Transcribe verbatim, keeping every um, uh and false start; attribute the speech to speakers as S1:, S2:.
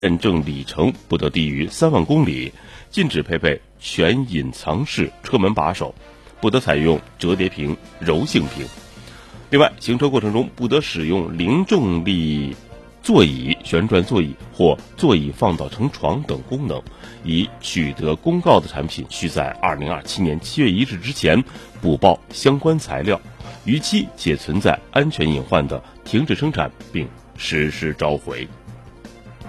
S1: 认证里程不得低于三万公里，禁止配备全隐藏式车门把手，不得采用折叠屏、柔性屏。另外，行车过程中不得使用零重力座椅、旋转座椅或座椅放倒成床等功能。已取得公告的产品需在二零二七年七月一日之前补报相关材料，逾期且存在安全隐患的停止生产并实施召回。